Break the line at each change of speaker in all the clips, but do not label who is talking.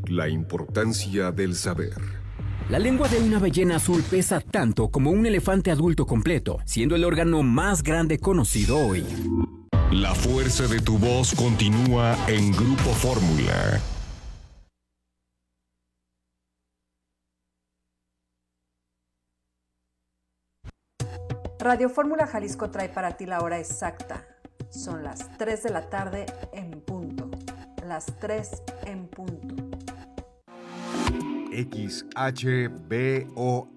La importancia del saber.
La lengua de una ballena azul pesa tanto como un elefante adulto completo, siendo el órgano más grande conocido hoy.
La fuerza de tu voz continúa en Grupo Fórmula.
Radio Fórmula Jalisco trae para ti la hora exacta. Son las 3 de la tarde en punto. Las 3 en punto.
XHBON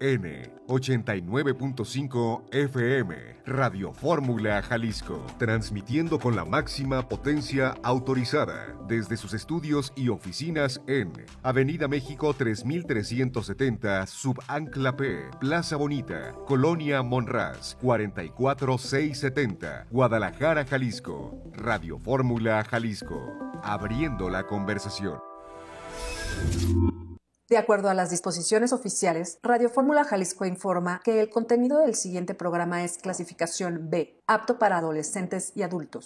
89.5 FM, Radio Fórmula Jalisco, transmitiendo con la máxima potencia autorizada desde sus estudios y oficinas en Avenida México 3370, Subancla P, Plaza Bonita, Colonia Monraz, 44670, Guadalajara, Jalisco. Radio Fórmula Jalisco, abriendo la conversación.
De acuerdo a las disposiciones oficiales, Radio Fórmula Jalisco informa que el contenido del siguiente programa es clasificación B, apto para adolescentes y adultos.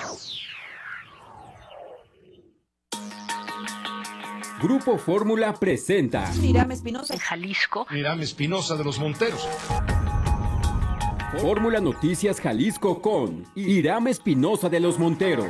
Grupo Fórmula presenta
Irame Espinosa de
Jalisco.
Irame Espinosa de los Monteros.
Fórmula Noticias Jalisco con Irame Espinosa de los Monteros.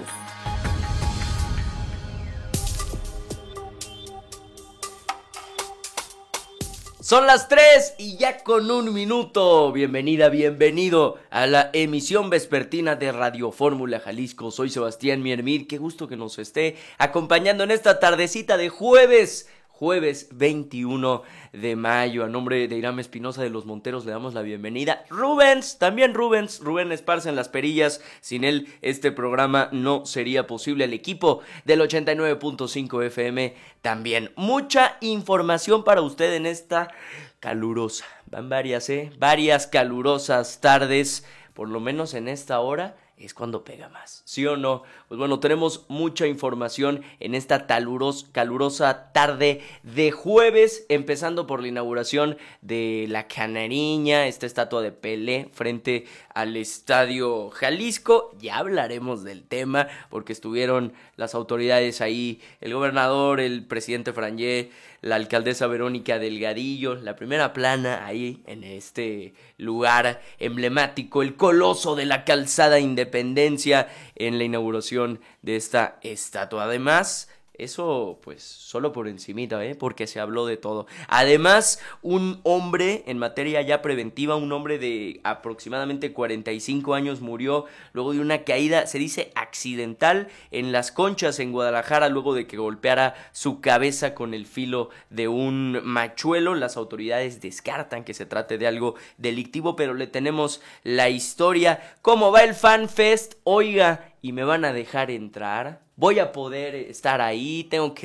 Son las 3 y ya con un minuto. Bienvenida, bienvenido a la emisión vespertina de Radio Fórmula Jalisco. Soy Sebastián Miermir, qué gusto que nos esté acompañando en esta tardecita de jueves 21 de mayo. A nombre de Irame Espinosa de los Monteros le damos la bienvenida. Rubén Esparza en las perillas. Sin él este programa no sería posible. El equipo del 89.5 FM también. Mucha información para usted en esta calurosa. Van varias calurosas tardes. Por lo menos en esta hora es cuando pega más, ¿sí o no? Pues bueno, tenemos mucha información en esta calurosa tarde de jueves, empezando por la inauguración de la Canariña, esta estatua de Pelé frente al Estadio Jalisco. Ya hablaremos del tema, porque estuvieron las autoridades ahí, el gobernador, el presidente Frangé, la alcaldesa Verónica Delgadillo, la primera plana ahí en este lugar emblemático, el coloso de la calzada Independencia, en la inauguración de esta estatua. Además, eso pues solo por encimita, porque se habló de todo. Además, un hombre en materia ya preventiva, un hombre de aproximadamente 45 años murió luego de una caída, se dice accidental, en Las Conchas, en Guadalajara, luego de que golpeara su cabeza con el filo de un machuelo. Las autoridades descartan que se trate de algo delictivo, pero le tenemos la historia. ¿Cómo va el Fan Fest? Oiga, ¿y me van a dejar entrar? ¿Voy a poder estar ahí? ¿Tengo que